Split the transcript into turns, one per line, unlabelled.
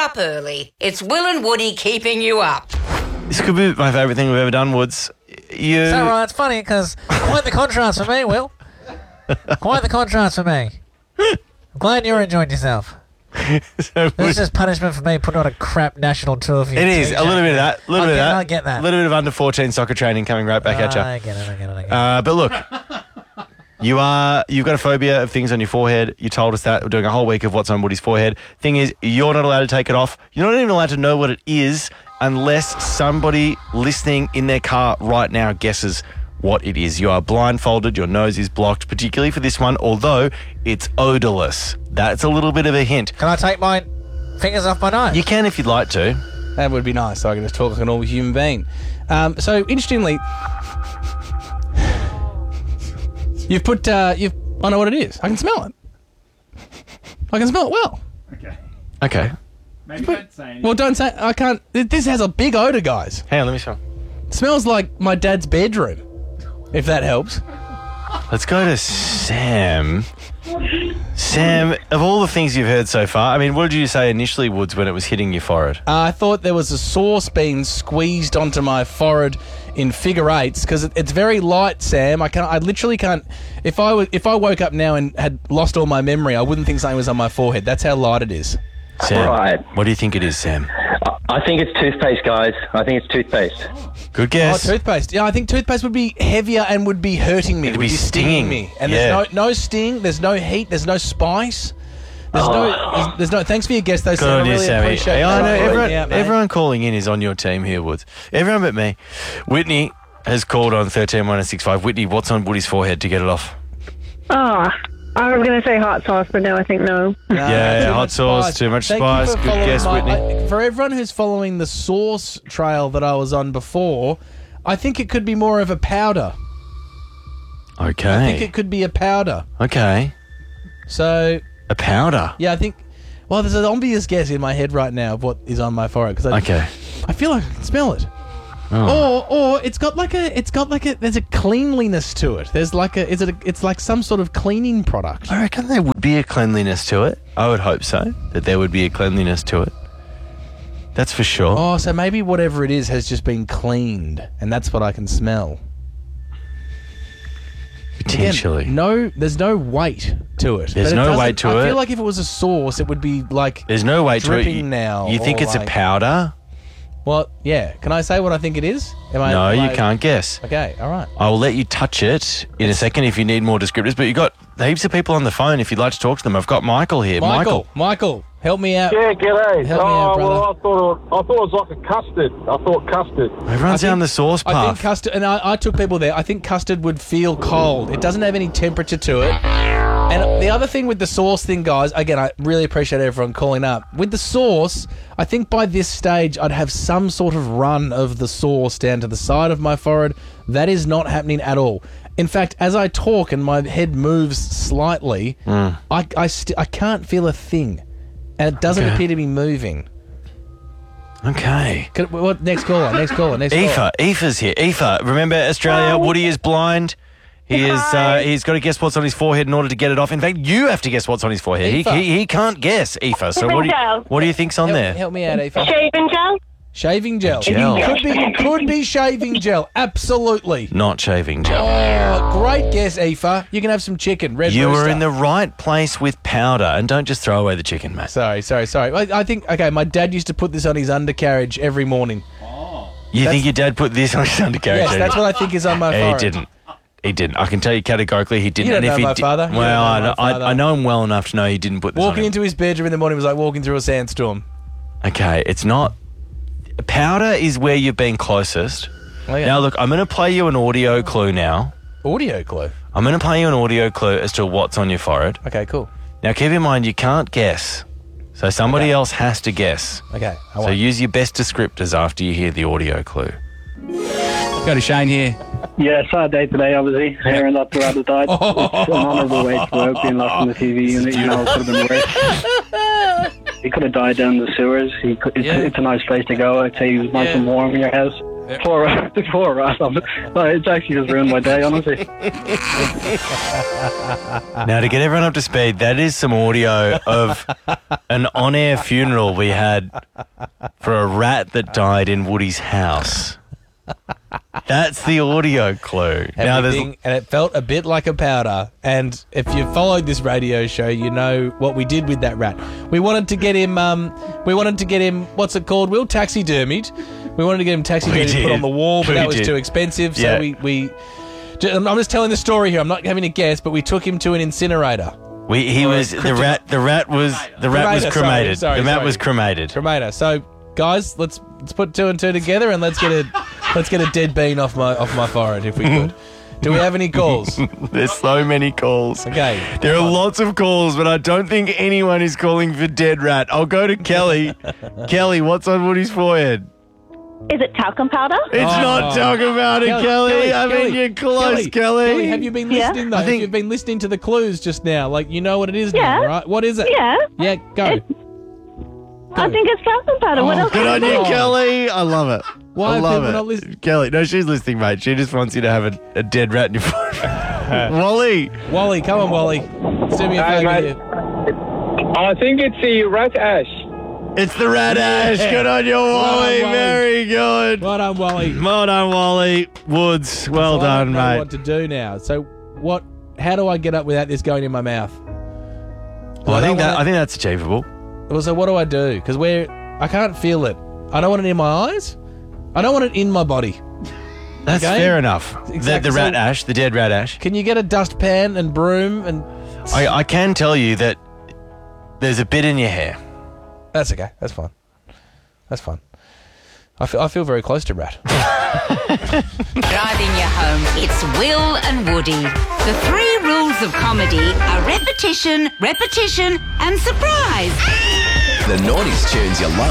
up early. It's Will and Woody keeping you up.
This could be my favourite thing we've ever done, Woods.
Is that right? It's funny because quite the contrast for me, Will. Quite the contrast for me. I'm glad you're enjoying yourself.
So
This is just punishment for me putting on a crap national tour for you.
it is a little bit of that.
I get that.
A little bit of under 14 soccer training coming right back at you.
I get it.
But look, you've got a phobia of things on your forehead. You told us that. We're doing a whole week of what's on Woody's forehead. Thing is, you're not allowed to take it off. You're not even allowed to know what it is unless somebody listening in their car right now guesses what it is. You are blindfolded. Your nose is blocked, particularly for this one, although it's odorless. That's a little bit of a hint.
Can I take my fingers off my nose?
You can if you'd like to.
That would be nice, so I can just talk like a normal human being. So, interestingly, you've put... I know what it is. I can smell it. I can smell it well.
Okay.
Maybe don't say anything.
Well, don't say... I can't... This has a big odour, guys.
Hang on, let me smell.
It smells like my dad's bedroom, if that helps.
Let's go to Sam. Sam, of all the things you've heard so far, I mean, what did you say initially, Woods, when it was hitting your forehead?
I thought there was a sauce being squeezed onto my forehead in figure eights because it's very light, Sam. I literally can't. If I woke up now and had lost all my memory, I wouldn't think something was on my forehead. That's how light it is.
Sam,
Right.
what do you think it is, Sam?
I think it's toothpaste, guys. I think it's toothpaste.
Good guess.
Oh, toothpaste. Yeah, I think toothpaste would be heavier and would be hurting me.
It'd
would
be stinging.
me. And
Yeah.
there's no sting. There's no heat. There's no spice. There's no. Thanks for your guess, though,
Good
Sam.
on
I
you,
really
Sammy.
appreciate
Hey, I know
that. Yeah, mate.
everyone calling in is on your team here, Woods. Everyone but me. Whitney has called on 131065. Whitney, what's on Woody's forehead to get it off?
Oh, I was going to say hot sauce, but no, I think no.
Yeah,
too
hot
much
sauce,
spice.
too much
Thank you
spice.
for
Good
following
guess, Whitney.
for everyone who's following the sauce trail that I was on before, I think it could be more of a powder.
Okay.
I think it could be a powder.
Okay.
So,
A powder.
yeah, I think... Well, there's an obvious guess in my head right now of what is on my forehead. Cause I feel like I can smell it.
Oh.
Or it's got like a there's a cleanliness to it. There's like it's like some sort of cleaning product.
I reckon there would be a cleanliness to it. I would hope so, that there would be a cleanliness to it. That's for sure.
Oh, so maybe whatever it is has just been cleaned, and that's what I can smell.
Potentially.
Again, there's no weight to it.
There's
But
no
doesn't-
weight to
I
it.
feel like if it was a sauce, it would be like
There's no weight to it.
dripping now.
You think
or
it's a
like-
powder?
Well, yeah. Can I say what I think it is?
No, you can't guess.
Okay, all right.
I will let you touch it in a second if you need more descriptors, but you've got heaps of people on the phone if you'd like to talk to them. I've got Michael here.
Michael, help me out.
Yeah, g'day.
Help me out, brother.
Well, I thought it was like a custard. I thought custard.
Everyone's down the sauce path.
I think custard, and I took people there. I think custard would feel cold. It doesn't have any temperature to it. And the other thing with the sauce thing, guys, again, I really appreciate everyone calling up. With the sauce, I think by this stage, I'd have some sort of run of the sauce down to the side of my forehead. That is not happening at all. In fact, as I talk and my head moves slightly, I can't feel a thing. And it doesn't appear to be moving.
Okay.
What next caller?
Aoife's here. Aoife, remember Australia, Woody is blind. He's got to guess what's on his forehead in order to get it off. In fact, you have to guess what's on his forehead. He can't guess, Aoife. So what do you think's on there?
Help me out, Aoife.
Shaving gel?
Shaving gel.
Gel.
Could be shaving gel. Absolutely.
Not shaving gel.
Oh, great guess, Aoife. You can have some chicken. Red
You
Rooster.
were in the right place with powder, and don't just throw away the chicken, mate.
Sorry. I think, okay, my dad used to put this on his undercarriage every morning.
You think your dad put this on his undercarriage?
Yes, that's what I think is on my forehead.
He didn't. I can tell you categorically he didn't.
You don't
And if
know
he
my father. You
Well,
don't know my father.
I know him well enough to know he didn't put this on
Walking
him.
into his bedroom in the morning was like walking through a sandstorm.
Okay, it's not... Powder is where you've been closest.
Okay.
Now, look, I'm going to play you an audio clue now.
Audio clue.
I'm going to play you an audio clue as to what's on your forehead.
Okay, cool.
Now, keep in mind, you can't guess. So somebody else has to guess.
Okay.
So use your best descriptors after you hear the audio clue.
Go to Shane here.
Yeah, sad day today, obviously. Hearing that the rabbit died. It's an honourable way to work, being lost in the TV unit. You know, it could have been worse. He could have died down the sewers. It's a nice place to go. I'd say he was nice and warm in your house. Poor Russ. It's actually just ruined my day, honestly.
Now, to get everyone up to speed, that is some audio of an on-air funeral we had for a rat that died in Woody's house. That's the audio clue. Now,
And it felt a bit like a powder. And if you followed this radio show, you know what we did with that rat. We wanted to get him. What's it called? Will taxidermied. We wanted to get him taxidermied, put on the wall, but that was too expensive. So I'm just telling the story here. I'm not having a guess, but we took him to an incinerator.
The rat was cremated.
Sorry,
the rat was cremated.
Cremator. So, guys, let's put two and two together and let's get a dead bean off my forehead if we could. Do we have any calls?
There's so many calls.
Okay.
There are lots of calls, but I don't think anyone is calling for dead rat. I'll go to Kelly. Kelly, what's on Woody's forehead?
Is it talcum powder?
It's not talking about it, Kelly. I mean, you're close, Kelly.
Kelly, have you been listening, though? You've been listening to the clues just now. Like, you know what it is now, right? What is it?
Yeah.
Yeah, go.
I think it's talcum powder. What else?
Good on you, Kelly. I love it.
Why
I love
people
it.
not listening?
Kelly, no, she's listening, mate. She just wants you to have a dead rat in your forehead. Wally,
come on, Wally. Do me a favour
mate.
here.
I think it's the rat ash.
it's the rat ash. Good on you, Wally.
Wally.
Very good.
Well done, Wally.
Well done, Wally. Woods, well
So I
done,
don't know
mate.
what to do now. So how do I get up without this going in my mouth?
Well, I think that's achievable.
Well, so what do I do? Because I can't feel it. I don't want it in my eyes. I don't want it in my body.
That's
Okay?
fair enough.
Exactly.
The rat
So-
ash, the dead rat ash.
Can you get a dustpan and broom and...
I can tell you that there's a bit in your hair.
That's okay. That's fine. That's fine. I feel very close to rat.
Driving you home, it's Will and Woody. The 3 rules of comedy are repetition, repetition, and surprise.
The Naughties tunes you love.